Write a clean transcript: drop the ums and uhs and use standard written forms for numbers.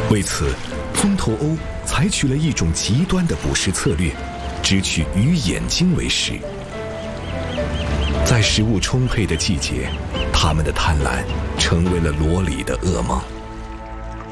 为此，风头鸥采取了一种极端的捕食策略，只取鱼眼睛为食。在食物充沛的季节，它们的贪婪成为了罗里的噩梦。